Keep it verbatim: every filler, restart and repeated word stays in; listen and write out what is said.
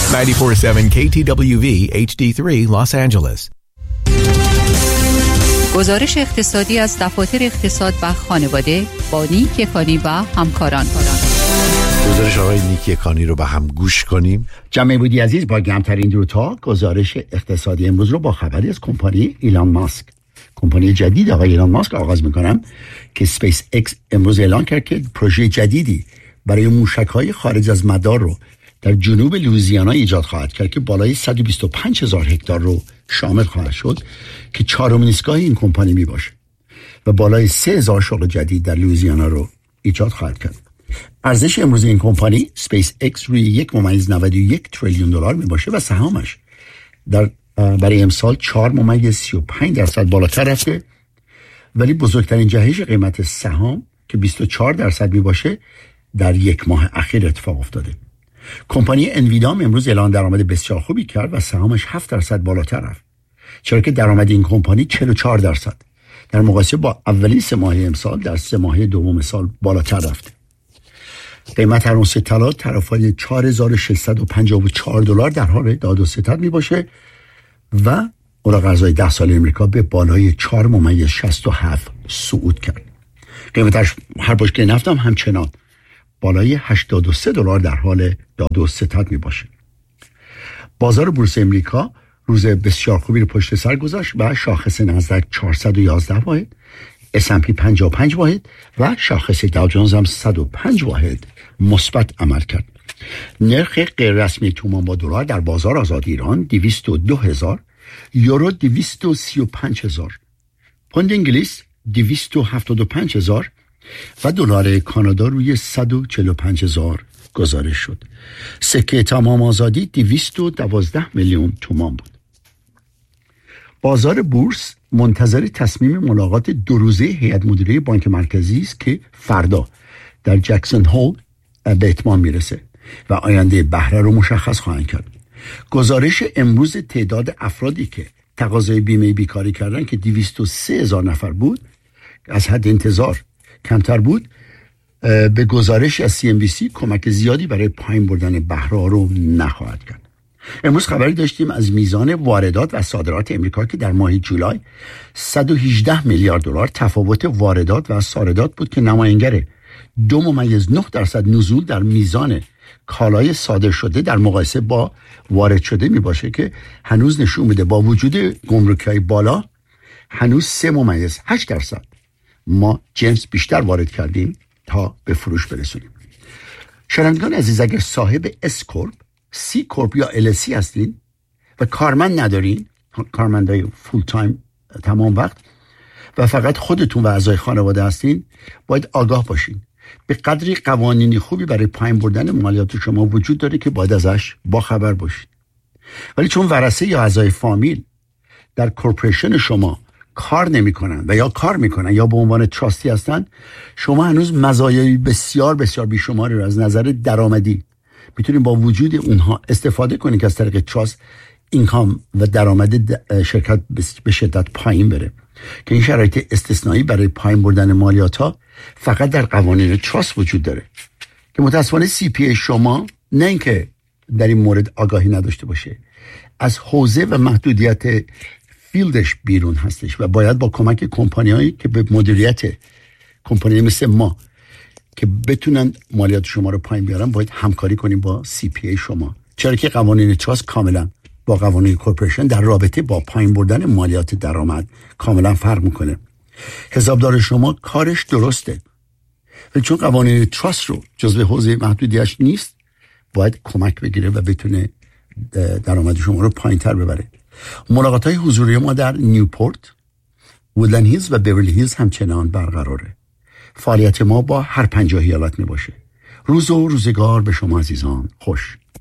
نود و چهار ممیز هفت کی تی دبلیو وی اچ دی سه Los Angeles. گزارش اقتصادی از دفاتر اقتصاد و خانواده با نیک یکانی و همکاران. گزارش آقای نیک یکانی رو با هم گوش کنیم. جمعه بودی عزیز، با گرمترین درودها گزارش اقتصادی امروز رو با خبری از کمپانی ایلان ماسک، کمپانی جدید آقای ایلان ماسک آغاز میکنم که اسپیس اکس امروز اعلان کرد که پروژه جدیدی برای موشک‌های خارج از مدار رو در جنوب لوئیزیانا ایجاد خواهد کرد که بالای صد و بیست و پنج هزار هکتار رو شامل خواهد شد که چهارمین ایستگاه این کمپانی می باشه و بالای سه هزار شغل جدید در لوئیزیانا رو ایجاد خواهد کرد. ارزش امروز این کمپانی اسپیس اکس روی یک ممیز نود و یک تریلیون دلار می باشه و سهامش در برای امسال چهار ممیز سی و پنج درصد بالاتر رفته، ولی بزرگترین جهش قیمت سهام که بیست و چهار درصد می باشه در یک ماه اخیر اتفاق افتاده. کمپانی انویدا امروز اعلان درآمد بسیار خوبی کرد و سهامش هفت درصد بالاتر رفت، چرا که درآمد این کمپانی چهل و چهار درصد در مقایسه با اولین سه ماهه امسال در سه ماهه دوم سال بالاتر رفت. قیمت هر اونس طلا طرفای چهار هزار و ششصد و پنجاه و چهار دلار در حال داد و ستد می باشه و اوراق ارزهای ده ساله امریکا به بالای چهار ممیز شصت و هفت صعود کرد. قیمت هر بشکه نفت هم همچنان بالای هشتاد و سه دلار در حال داد و ستد می باشه. بازار بورس امریکا روز بسیار خوبی رو پشت سر گذاشت و شاخص نزدک چهارصد و یازده واحد، اس اند پی پنجاه و پنج واحد و شاخص داو جونز هم صد و پنج واحد مثبت عمل کرد. نرخ غیر رسمی تومان با دلار در بازار آزاد ایران دویست و دو هزار، یورو دویست و سی و پنج هزار، پوند انگلیس دویست و هفتاد و پنج هزار و دلار کانادا روی صد و چهل و پنج هزار گزارش شد. سکه تمام آزادی دویست و دوازده میلیون تومان بود. بازار بورس منتظر تصمیم ملاقات دو روزه هیئت مدیره بانک مرکزی است که فردا در جکسون هول به اتمام میرسه و آینده بهره رو مشخص خواهند کرد. گزارش امروز تعداد افرادی که تقاضای بیمه بیکاری کردن که دویست و سه هزار نفر بود از حد انتظار کمتر بود، به گزارش از سی ام بی سی کمک زیادی برای پایین بردن بهره رو نخواهد کرد. امروز خبری داشتیم از میزان واردات و صادرات امریکا که در ماه جولای صد و هجده میلیارد دلار تفاوت واردات و صادرات بود که نماینگر دو ممیز نه درصد نزول در میزان کالای صادر شده در مقایسه با وارد شده می باشه که هنوز نشون میده با وجود گمرک‌های بالا هنوز سه ممیز هشت درصد ما جنس بیشتر وارد کردیم تا به فروش برسونیم. شنوندگان عزیز، اگر صاحب اس کورپ، سی کورپ یا ال سی هستین و کارمند ندارین، کارمندای فول تایم تمام وقت و فقط خودتون و اعضای خانواده هستین، باید آگاه باشین. به قدری قوانینی خوبی برای پایین بردن مالیات شما وجود داره که باید ازش با خبر باشین. ولی چون ورثه یا اعضای فامیل در کورپوریشن شما کار نمی کنن و یا کار میکنن یا به عنوان تراستی هستن، شما هنوز مزایای بسیار بسیار بیشماری رو از نظر درآمدی میتونید با وجود اونها استفاده کنید که از طریق تراست اینکام و درآمد شرکت به شدت پایین بره، که این شرایط استثنایی برای پایین بردن مالیات ها فقط در قوانین تراست وجود داره که متاسفانه سی پی ای شما نه اینکه در این مورد آگاهی نداشته باشه، از حوزه و محدودیت فیلدش بیرون هستش و باید با کمک کمپانیایی که به مدیریت کمپانی مثل ما که بتونن مالیات شما رو پایین بیارن باید همکاری کنیم با سی پی ای شما، چرا که قوانین تراست کاملا با قوانین کورپوریشن در رابطه با پایین بردن مالیات درآمد کاملا فرق میکنه. حسابدار شما کارش درسته ولی چون قوانین تراست رو جزو حوزه محدودیتش نیست باید کمک بگیره و بتونه درآمد شما رو پایین تر ببره. ملاقات های حضوری ما در نیوپورت، وودلند هیلز و بیورلی هیلز همچنان برقراره. فعالیت ما با هر پنجاه ایالت می باشه. روز و روزگار به شما عزیزان خوش.